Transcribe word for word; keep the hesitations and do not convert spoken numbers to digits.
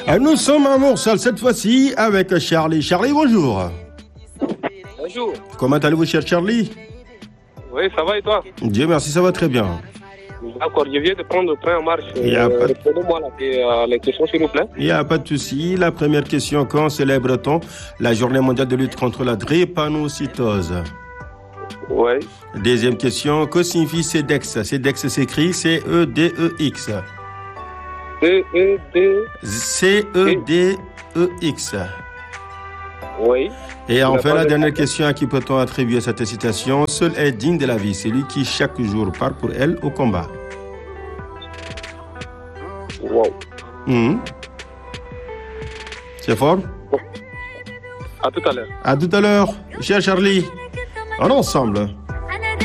Et nous sommes à Montréal cette fois-ci avec Charlie. Charlie, bonjour. Bonjour. Comment allez-vous, cher Charlie? Oui, ça va et toi? Dieu merci, ça va très bien. D'accord, je viens de prendre le train en marche. Il y a euh, pas... Répondez-moi à la, la question, s'il vous plaît. Il n'y a pas de souci. La première question, quand célèbre-t-on la journée mondiale de lutte contre la drépanocytose? Oui. Deuxième question, que signifie CEDEX? CEDEX s'écrit C E D E X. C E D... C E D E X. Oui. Et enfin, la dernière question, à qui peut-on attribuer cette citation? Seul est digne de la vie, celui qui chaque jour part pour elle au combat. Wow. Mmh. C'est fort? À tout à l'heure. À tout à l'heure, cher Charlie. On est ensemble.